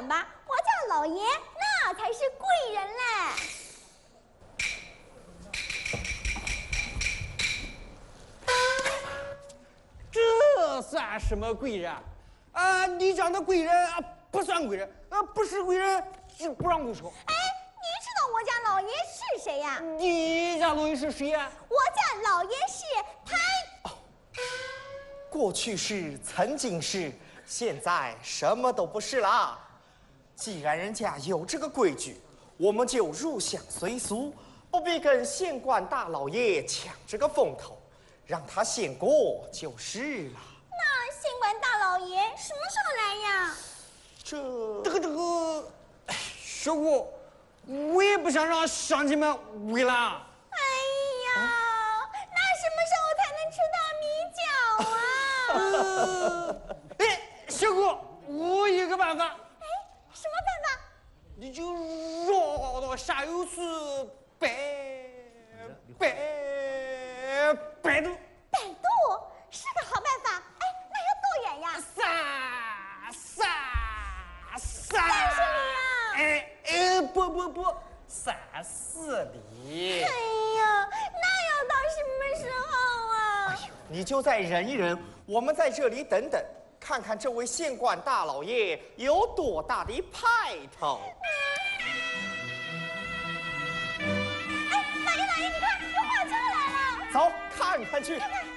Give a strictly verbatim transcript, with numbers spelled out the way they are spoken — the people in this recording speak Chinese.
管吧，我家老爷那才是贵人嘞。 这算什么贵人？啊，你这样的贵人啊，不算贵人，啊，不是贵人就不让入手。 哎，你知道我家老爷是谁呀？ 你家老爷是谁呀？ 我家老爷是太…… 哦，过去是，曾经是，现在什么都不是啦。既然人家有这个规矩，我们就入乡随俗，不必跟县官大老爷抢这个风头，让他先过就是了。 那县官大老爷什么时候来呀？ 这这个这个，哎，小姑，我也不想让乡亲们为难。 哎呀，那什么时候才能吃到米饺啊？ 哎，小姑，我有个办法。 哎，什么办法？ 你就绕到下游去摆摆摆渡。 摆渡是个好办法。哎，那要多远呀？ 三三三。 三十里啊！ 哎哎，不不不，三四里。 哎呀，那要到什么时候啊？ 你就再忍一忍，我们在这里等等，看看这位县官大老爷有多大的派头。 哎，老爷老爷，你看有火车来了。 走，看看去。 看看。